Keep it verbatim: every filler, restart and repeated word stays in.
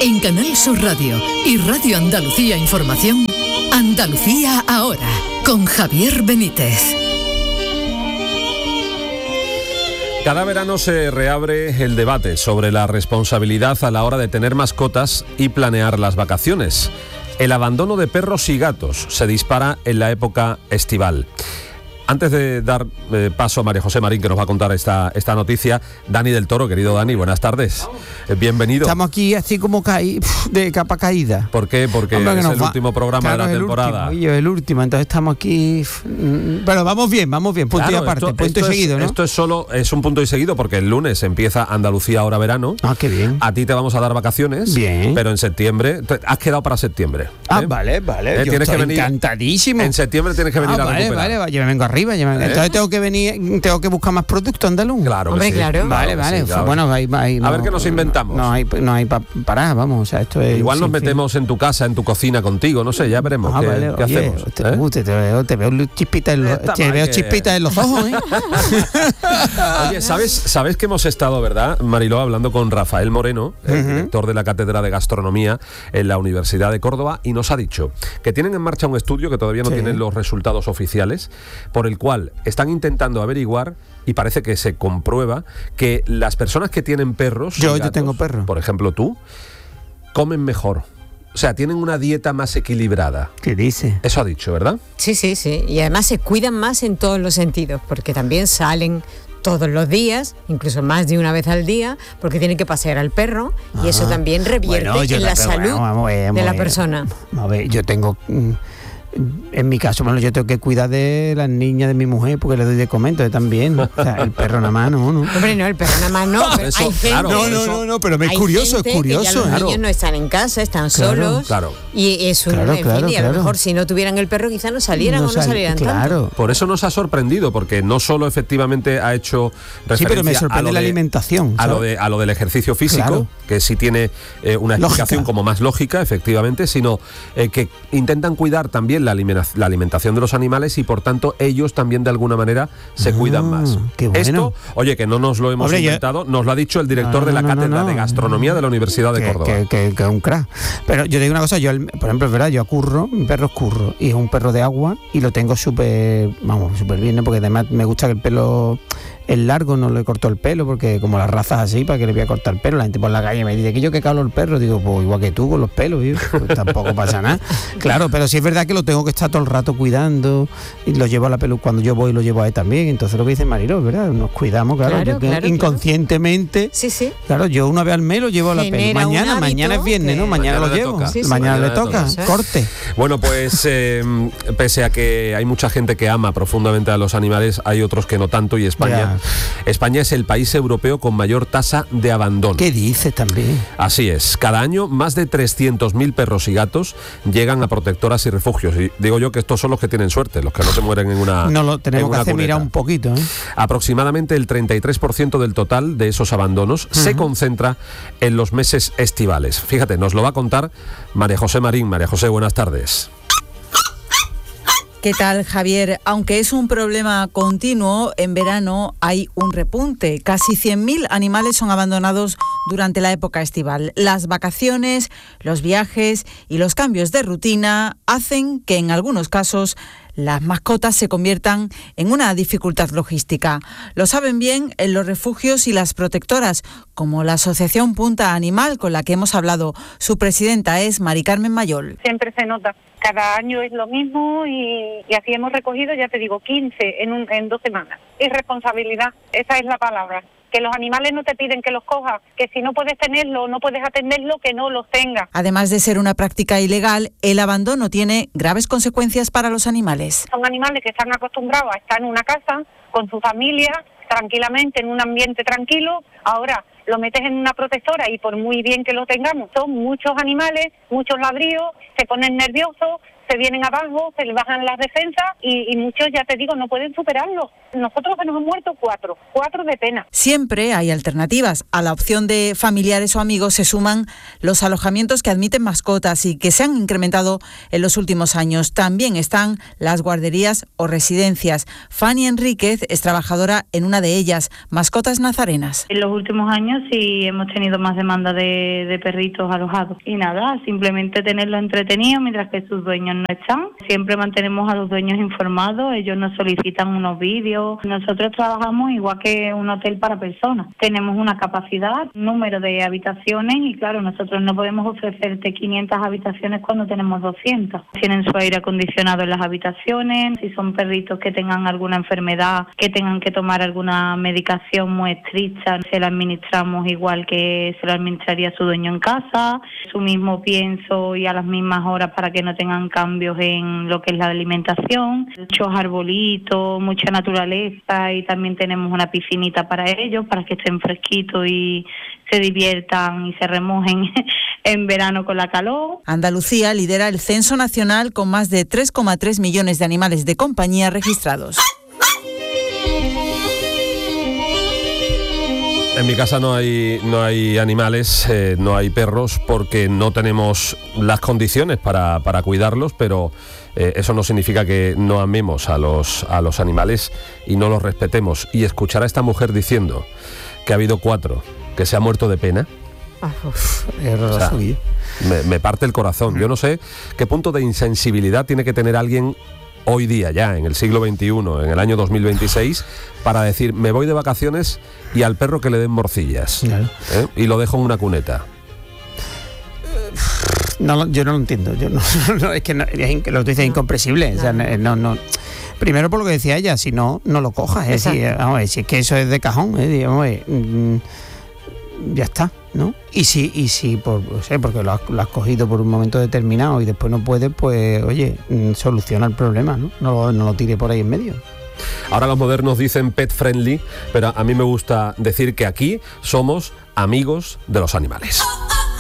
En Canal Sur Radio y Radio Andalucía Información, Andalucía Ahora, con Javier Benítez. Cada verano se reabre el debate sobre la responsabilidad a la hora de tener mascotas y planear las vacaciones. El abandono de perros y gatos se dispara en la época estival. Antes de dar eh, paso a María José Marín, que nos va a contar esta, esta noticia, Dani del Toro, querido Dani, buenas tardes. Eh, bienvenido. Estamos aquí así como caí, de capa caída. ¿Por qué? Porque Hombre, es el va, último programa claro, de la temporada. Último, yo, el último, entonces estamos aquí... Pero vamos bien, vamos bien, punto claro, y aparte, esto, punto esto y seguido, es, ¿no? Esto es solo, es un punto y seguido, porque el lunes empieza Andalucía Ahora Verano. Ah, qué bien. A ti te vamos a dar vacaciones. Bien. Pero en septiembre, te, has quedado para septiembre. Ah, ¿eh? vale, vale, ¿Eh? yo tienes estoy que venir, encantadísimo. En septiembre tienes que venir ah, a vale, recuperar. Vale, vale, yo me vengo arriba, yo me... ¿Eh? entonces tengo que venir, tengo que buscar más producto andaluz. Claro Hombre, que sí. claro. Vale, Claro vale, sí, claro. bueno, hay, hay, A no, ver qué nos inventamos. No hay, no hay para parar, vamos, o sea, esto es... Igual nos sin fin. metemos en tu casa, en tu cocina contigo, no sé, ya veremos Ah, qué, vale, qué oye, hacemos. Te, ¿eh? uh, te, te veo, te veo chispitas en los, Está te mal veo que- chispitas en los ojos, ¿eh? Oye, ¿sabes, ¿sabes que hemos estado, verdad, Mariló, hablando con Rafael Moreno, el Uh-huh. director de la Cátedra de Gastronomía en la Universidad de Córdoba, y nos ha dicho que tienen en marcha un estudio que todavía no Sí. tienen los resultados oficiales, por el cual están intentando averiguar, y parece que se comprueba, que las personas que tienen perros... y Yo, yo gatos, tengo perro. Por ejemplo, tú, comen mejor. O sea, tienen una dieta más equilibrada. ¿Qué dice? Eso ha dicho, ¿verdad? Sí, sí, sí. Y además se cuidan más en todos los sentidos, porque también salen todos los días, incluso más de una vez al día, porque tienen que pasear al perro y eso también revierte Bueno, yo en la también, salud bueno, vamos a ver, vamos de a la ver. persona. A ver, yo tengo... mm, En mi caso, bueno, yo tengo que cuidar de las niñas de mi mujer porque le doy de comer, entonces también. O sea, el perro nada más, no, no. Hombre, no, el perro nada más no, pero Eso, hay gente, claro, No, por no, eso- no, no, pero me es hay curioso, es gente que ya curioso. los claro. niños no están en casa, están Claro, solos. claro. Y es un, Claro, en fin, claro, y a lo claro. mejor si no tuvieran el perro quizás no salieran No o no sal- salieran tanto. Claro. Por eso nos ha sorprendido, porque no solo efectivamente ha hecho referencia Sí, pero me a sorprende lo la de- alimentación. a lo, ¿sabes? de, a lo del ejercicio físico, Claro. que sí tiene eh, una Lógica. explicación como más lógica, efectivamente, sino eh, que intentan cuidar también la, alimena- la alimentación de los animales y por tanto ellos también de alguna manera se Ah, cuidan más. qué bueno. Esto, oye, que no nos lo hemos Hombre, yo- inventado, nos lo ha dicho el director No, de la no, no, Cátedra no. de Gastronomía de la Universidad de que, Córdoba. Que, que- que es un crack. Pero yo te digo una cosa, yo, el- por ejemplo, es verdad, yo curro, mi perro es curro, y es un perro de agua, y lo tengo súper, vamos, súper bien, ¿no? Porque además me gusta que el pelo es largo, no le corto el pelo, porque como las razas así, ¿para qué le voy a cortar el pelo? La gente por la calle me dice que yo que calo el perro, digo, pues igual que tú con los pelos, ¿viu? Pues tampoco pasa nada. Claro, pero sí es verdad que lo tengo que estar todo el rato cuidando, y lo llevo a la pelu, cuando yo voy lo llevo a él también, entonces lo que dice Mariló, ¿verdad? Nos cuidamos, claro, Claro, yo- claro, inconscientemente. Sí, sí. Claro, yo una vez al mes lo llevo a la peli. Genera un Mañana, hábito mañana es viernes, ¿no? que- Mañana, Mañana lo le llevo. toca. Sí, sí. Mañana, Mañana le le toca. toca. Corte. Bueno, pues eh, pese a que hay mucha gente que ama profundamente a los animales, hay otros que no tanto, y España, España es el país europeo con mayor tasa de abandono. ¿Qué dices también? Así es, cada año más de trescientos mil perros y gatos llegan a protectoras y refugios. Y digo yo que estos son los que tienen suerte, los que no se mueren en una No lo en tenemos que una hacer mirar cuneta. un poquito, ¿eh? Aproximadamente el treinta y tres por ciento del total de esos abandonos se concentra en los meses estivales. Fíjate, nos lo va a contar María José Marín. María José, buenas tardes. ¿Qué tal, Javier? Aunque es un problema continuo, en verano hay un repunte. Casi cien mil animales son abandonados durante la época estival. Las vacaciones, los viajes y los cambios de rutina hacen que en algunos casos las mascotas se conviertan en una dificultad logística. Lo saben bien en los refugios y las protectoras, como la Asociación Punta Animal, con la que hemos hablado. Su presidenta es Mari Carmen Mayol. Siempre se nota. Cada año es lo mismo y, y así hemos recogido, ya te digo, quince en, un, en dos semanas. Irresponsabilidad, esa es la palabra. Que los animales no te piden que los cojas, que si no puedes tenerlo, no puedes atenderlo, que no los tengas. Además de ser una práctica ilegal, el abandono tiene graves consecuencias para los animales. Son animales que están acostumbrados a estar en una casa con su familia, tranquilamente, en un ambiente tranquilo. Ahora lo metes en una protectora y por muy bien que lo tengamos, son muchos animales, muchos ladrillos, se ponen nerviosos, se vienen abajo, se les bajan las defensas y, y muchos, ya te digo, no pueden superarlo. Nosotros se nos han muerto cuatro, cuatro de pena. Siempre hay alternativas. A la opción de familiares o amigos se suman los alojamientos que admiten mascotas y que se han incrementado en los últimos años. También están las guarderías o residencias. Fanny Enríquez es trabajadora en una de ellas, Mascotas Nazarenas. En los últimos años sí hemos tenido más demanda de, de perritos alojados. Y nada, simplemente tenerlos entretenidos mientras que sus dueños no están. Siempre mantenemos a los dueños informados, ellos nos solicitan unos vídeos. Nosotros trabajamos igual que un hotel para personas. Tenemos una capacidad, un número de habitaciones y claro, nosotros no podemos ofrecerte quinientas habitaciones cuando tenemos doscientas. Tienen su aire acondicionado en las habitaciones, si son perritos que tengan alguna enfermedad, que tengan que tomar alguna medicación muy estricta, se la administramos igual que se la administraría su dueño en casa, su mismo pienso y a las mismas horas para que no tengan cambios en lo que es la alimentación, muchos arbolitos, mucha naturaleza y también tenemos una piscinita para ellos, para que estén fresquitos y se diviertan y se remojen en verano con la calor. Andalucía lidera el censo nacional con más de tres coma tres millones de animales de compañía registrados. En mi casa no hay, no hay animales, eh, no hay perros porque no tenemos las condiciones para, para cuidarlos, pero eh, eso no significa que no amemos a los, a los animales y no los respetemos. Y escuchar a esta mujer diciendo que ha habido cuatro, que se ha muerto de pena, Uf, es o sea, me, me parte el corazón. Yo no sé qué punto de insensibilidad tiene que tener alguien hoy día, ya en el siglo veintiuno, en el año dos mil veintiséis, para decir, me voy de vacaciones y al perro que le den morcillas, claro. ¿eh? Y lo dejo en una cuneta. No, yo no lo entiendo. Yo no, no, es que no, es, lo que tú dices es incomprensible. O sea, no, no. Primero por lo que decía ella, si no, no lo cojas. Es decir, vamos a ver, si es que eso es de cajón, ¿eh? Digamos, eh, mm, ya está, ¿no? Y si, y si por, no sé, porque lo has, lo has cogido por un momento determinado y después no puedes, pues, oye, mm, soluciona el problema, ¿no? No, no lo tire por ahí en medio. Ahora los modernos dicen pet friendly, pero a mí me gusta decir que aquí somos amigos de los animales.